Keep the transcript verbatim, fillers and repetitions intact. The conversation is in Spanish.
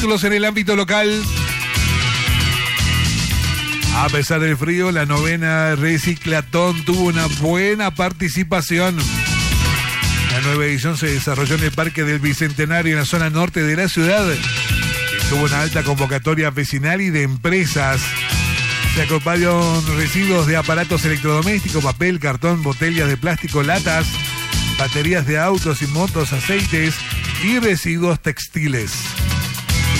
títulos en el ámbito local. A pesar del frío, la novena Reciclatón tuvo una buena participación. La nueva edición se desarrolló en el Parque del Bicentenario, en la zona norte de la ciudad. Y tuvo una alta convocatoria vecinal y de empresas. Se acompañaron residuos de aparatos electrodomésticos, papel, cartón, botellas de plástico, latas, baterías de autos y motos, aceites y residuos textiles.